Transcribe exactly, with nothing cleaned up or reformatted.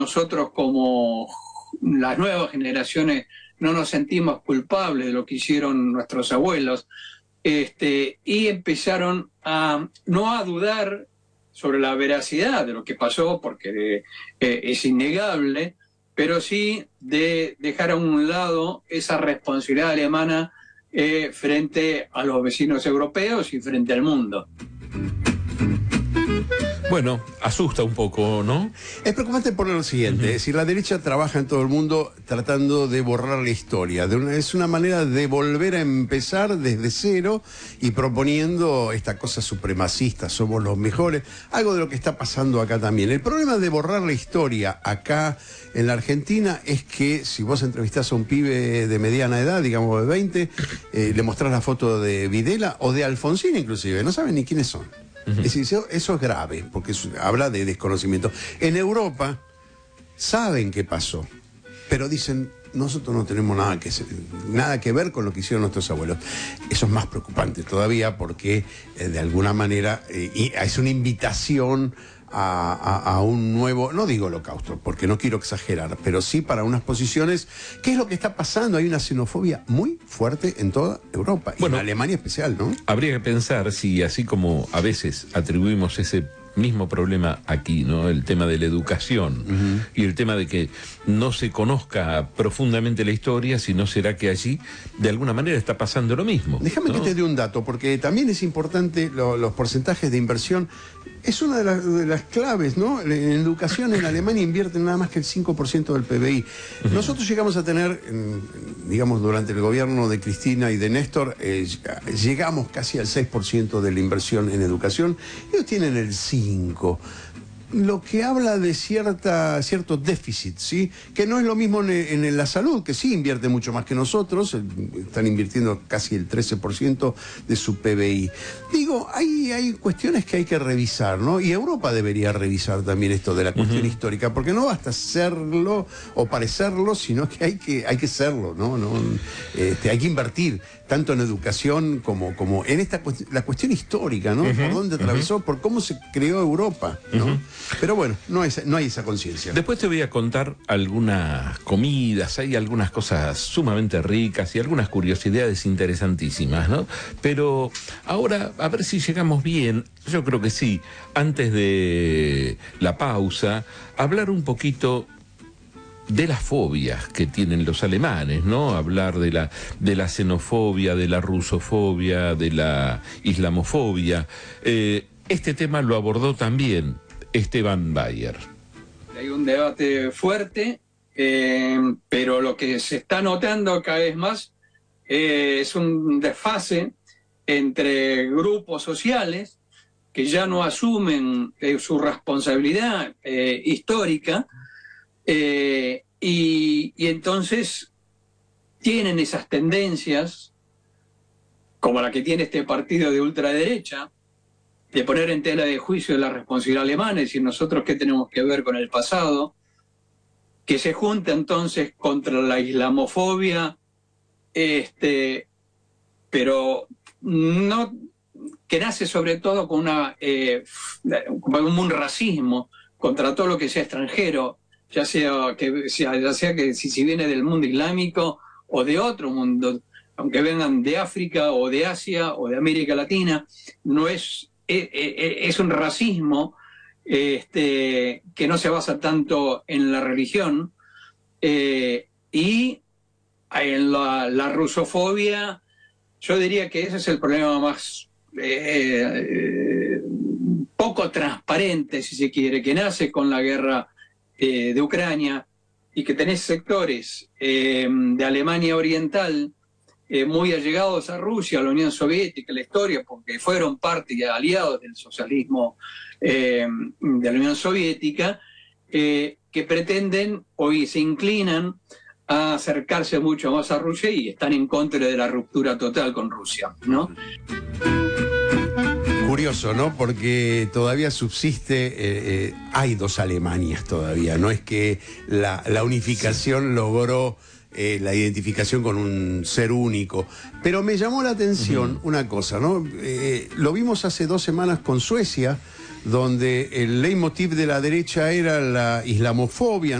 nosotros como las nuevas generaciones no nos sentimos culpables de lo que hicieron nuestros abuelos, este, y empezaron a no a dudar sobre la veracidad de lo que pasó, porque eh, es innegable, pero sí de dejar a un lado esa responsabilidad alemana eh, frente a los vecinos europeos y frente al mundo. Bueno, asusta un poco, ¿no? Es preocupante por lo siguiente, uh-huh. es decir, la derecha trabaja en todo el mundo tratando de borrar la historia. De una, es una manera de volver a empezar desde cero y proponiendo esta cosa supremacista, somos los mejores, algo de lo que está pasando acá también. El problema de borrar la historia acá en la Argentina es que si vos entrevistás a un pibe de mediana edad, digamos de veinte, eh, le mostrás la foto de Videla o de Alfonsín inclusive, no saben ni quiénes son. Uh-huh. Es decir, eso, eso es grave, porque eso habla de desconocimiento. En Europa saben qué pasó, pero dicen, nosotros no tenemos nada que, nada que ver con lo que hicieron nuestros abuelos. Eso es más preocupante todavía porque eh, de alguna manera eh, es una invitación A, a, a un nuevo, no digo holocausto, porque no quiero exagerar, pero sí para unas posiciones. ¿Qué es lo que está pasando? Hay una xenofobia muy fuerte en toda Europa, bueno, y en Alemania especial, ¿no? Habría que pensar si, así como a veces atribuimos ese mismo problema aquí, ¿no? El tema de la educación uh-huh. y el tema de que no se conozca profundamente la historia, si no será que allí de alguna manera está pasando lo mismo. Déjame ¿no? que te dé un dato, porque también es importante lo, los porcentajes de inversión. Es una de, la, de las claves, ¿no? En educación en Alemania invierten nada más que el cinco por ciento del P B I. Uh-huh. Nosotros llegamos a tener, digamos, durante el gobierno de Cristina y de Néstor, eh, llegamos casi al seis por ciento de la inversión en educación. Ellos tienen el cinco por ciento. Lo que habla de cierta, cierto déficit, ¿sí? Que no es lo mismo en, en la salud, que sí invierte mucho más que nosotros, están invirtiendo casi el trece por ciento de su P B I. Digo, hay, hay cuestiones que hay que revisar, ¿no? Y Europa debería revisar también esto de la cuestión uh-huh. histórica, porque no basta serlo o parecerlo, sino que hay que, hay que serlo, ¿no? no este, hay que invertir tanto en educación como, como en esta la cuestión histórica, ¿no? Uh-huh. Por dónde atravesó, uh-huh. por cómo se creó Europa, ¿no? Uh-huh. Pero bueno, no, es, no hay esa conciencia. Después te voy a contar algunas comidas, hay algunas cosas sumamente ricas y algunas curiosidades interesantísimas, ¿no? Pero ahora, a ver si llegamos bien, yo creo que sí, antes de la pausa, hablar un poquito de las fobias que tienen los alemanes, ¿no? Hablar de la, de la xenofobia, de la rusofobia, de la islamofobia. Eh, este tema lo abordó también Esteban Bayer. Hay un debate fuerte, eh, pero lo que se está notando cada vez más eh, es un desfase entre grupos sociales que ya no asumen eh, su responsabilidad eh, histórica eh, y, y entonces tienen esas tendencias como la que tiene este partido de ultraderecha, de poner en tela de juicio la responsabilidad alemana, es decir, nosotros qué tenemos que ver con el pasado, que se junta entonces contra la islamofobia, este, pero no, que nace sobre todo con una eh, como un racismo contra todo lo que sea extranjero, ya sea que sea, ya sea que si, si viene del mundo islámico o de otro mundo, aunque vengan de África o de Asia o de América Latina, no es es un racismo este, que no se basa tanto en la religión eh, y en la, la rusofobia. Yo diría que ese es el problema más eh, eh, poco transparente, si se quiere, que nace con la guerra eh, de Ucrania y que tenés sectores eh, de Alemania Oriental Eh, muy allegados a Rusia, a la Unión Soviética, la historia, porque fueron parte y aliados del socialismo eh, de la Unión Soviética, eh, que pretenden hoy se inclinan a acercarse mucho más a Rusia y están en contra de la ruptura total con Rusia, ¿no? Curioso, ¿no? Porque todavía subsiste, eh, eh, hay dos Alemanias todavía, no es que la, la unificación sí. logró Eh, la identificación con un ser único. Pero me llamó la atención uh-huh. una cosa, ¿no? Eh, lo vimos hace dos semanas con Suecia, donde el leitmotiv de la derecha era la islamofobia,